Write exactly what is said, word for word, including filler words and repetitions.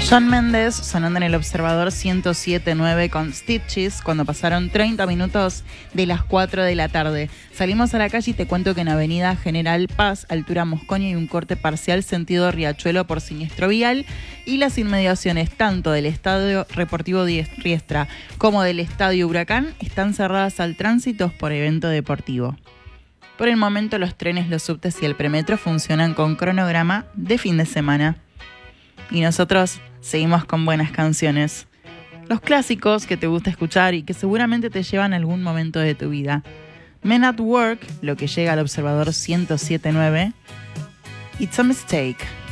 Shawn Mendes sonando en el Observador ciento siete punto nueve con Stitches cuando pasaron treinta minutos de las cuatro de la tarde. Salimos a la calle y te cuento que en Avenida General Paz, altura Mosconi, hay un corte parcial sentido Riachuelo por siniestro vial y las inmediaciones tanto del Estadio Deportivo Riestra como del Estadio Huracán están cerradas al tránsito por evento deportivo. Por el momento los trenes, los subtes y el premetro funcionan con cronograma de fin de semana. Y nosotros seguimos con buenas canciones. Los clásicos que te gusta escuchar y que seguramente te llevan a algún momento de tu vida. Men at Work, lo que llega al Observador ciento siete punto nueve. It's a Mistake.